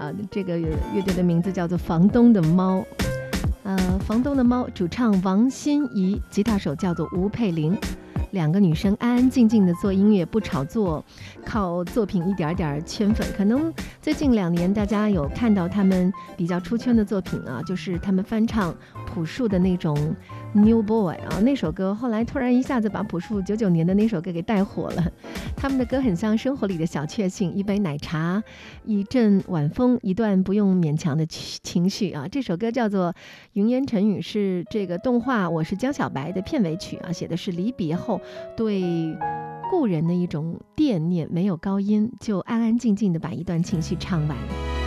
这个乐队的名字叫做房东的猫。房东的猫主唱王心怡，吉他手叫做吴佩玲。两个女生安安静静的做音乐，不炒作，靠作品一点点圈粉。可能最近2年大家有看到他们比较出圈的作品啊，就是他们翻唱朴树的那种 New Boy 啊，那首歌后来突然一下子把朴树99年的那首歌给带火了。他们的歌很像生活里的小确幸，一杯奶茶，一阵晚风，一段不用勉强的情绪啊。这首歌叫做《云烟成雨》，是这个动画《我是江小白》的片尾曲啊，写的是离别后对故人的一种惦念，没有高音，就安安静静的把一段情绪唱完。